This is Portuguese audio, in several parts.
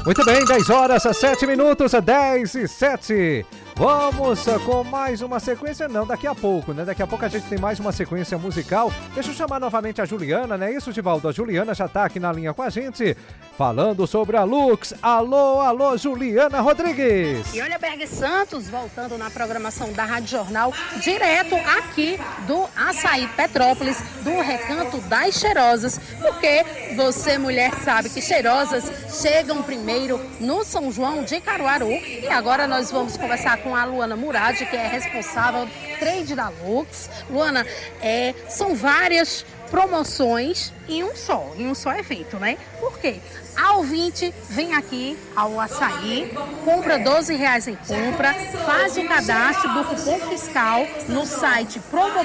Muito bem, 10 horas, 7 minutos, 10 e 7. Vamos com mais uma sequência, não, daqui a pouco, né? Daqui a pouco a gente tem mais uma sequência musical. Deixa eu chamar novamente a Juliana, né? Isso, Divaldo? A Juliana já tá aqui na linha com a gente, falando sobre a Lux. Alô, alô, Juliana Rodrigues. E olha, Berg Santos, voltando na programação da Rádio Jornal, direto aqui do Açaí Petrópolis, do Recanto das Cheirosas, porque você, mulher, sabe que cheirosas chegam primeiro no São João de Caruaru. E agora nós vamos conversar com a Luana Murad, que é responsável do trade da Lux. Luana, são várias promoções em um só evento, né? Por quê? A ouvinte vem aqui ao Açaí, compra R$12 em compra, faz o cadastro do cupom fiscal no site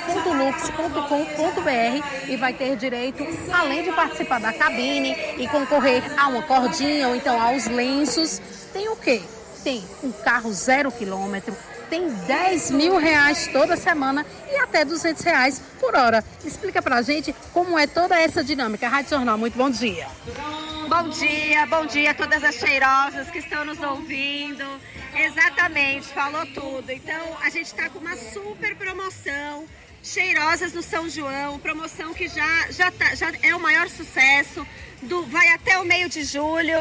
promo.lux.com.br e vai ter direito, além de participar da cabine e concorrer a uma cordinha ou então aos lenços, tem o quê? Tem um carro 0 km, tem R$10 mil toda semana e até R$200 por hora. Explica pra gente como é toda essa dinâmica. Rádio Jornal, muito bom dia. Bom dia a todas as cheirosas que estão nos ouvindo. Exatamente, falou tudo. Então, a gente está com uma super promoção. Cheirosas no São João, promoção que já é o maior sucesso, vai até o meio de julho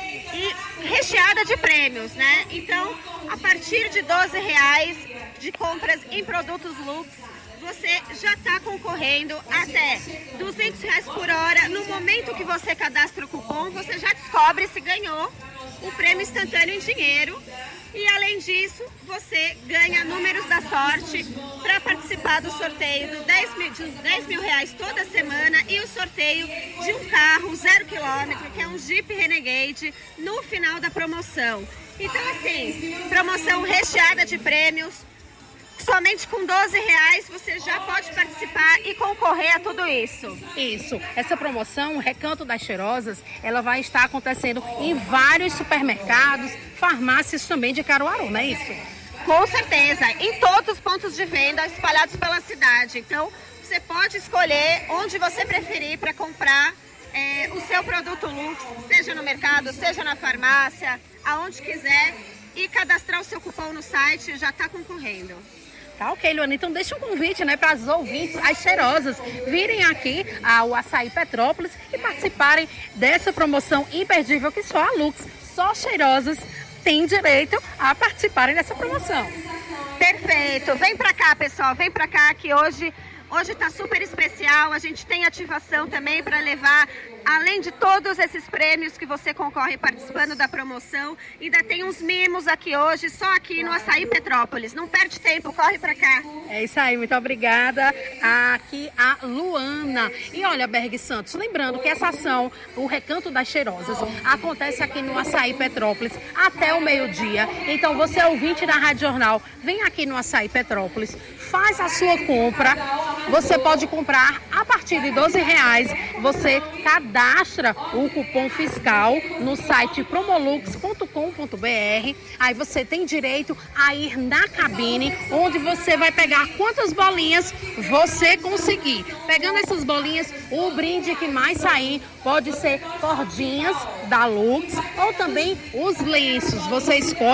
e recheada de prêmios, né? Então, a partir de R$12 de compras em produtos Lux, você já está concorrendo até R$200 por hora. No momento que você cadastra o cupom, você já descobre se ganhou o prêmio instantâneo em dinheiro. E além disso, você ganha números da sorte para participar do sorteio de R$10 mil toda semana e o sorteio de um carro 0 km, que é um Jeep Renegade, no final da promoção. Então, assim, promoção recheada de prêmios. Somente com R$12 você já pode participar e concorrer a tudo isso. Isso. Essa promoção, o Recanto das Cheirosas, ela vai estar acontecendo em vários supermercados, farmácias também de Caruaru, não é isso? Com certeza. Em todos os pontos de venda espalhados pela cidade. Então, você pode escolher onde você preferir para comprar o seu produto Lux, seja no mercado, seja na farmácia, aonde quiser, e cadastrar o seu cupom no site, já está concorrendo. Tá ok, Luana. Então deixa um convite, né, para as ouvintes, as cheirosas, virem aqui ao Açaí Petrópolis e participarem dessa promoção imperdível que só a Lux, só cheirosas, têm direito a participarem dessa promoção. Perfeito. Vem para cá, pessoal. Vem para cá que hoje está super especial. A gente tem ativação também para levar, além de todos esses prêmios que você concorre participando da promoção, ainda tem uns mimos aqui hoje, só aqui no Açaí Petrópolis. Não perde tempo, corre para cá. É isso aí, muito obrigada. Aqui a Luana. E olha, Berg Santos, lembrando que essa ação, o Recanto das Cheirosas, acontece aqui no Açaí Petrópolis até o meio-dia. Então você, ouvinte da Rádio Jornal, vem aqui no Açaí Petrópolis, faz a sua compra. Você pode comprar a partir de R$12. Você cadastra o cupom fiscal no site promolux.com.br. Aí você tem direito a ir na cabine, onde você vai pegar quantas bolinhas você conseguir. Pegando essas bolinhas, o brinde que mais sair pode ser cordinhas da Lux ou também os lenços. Você escolhe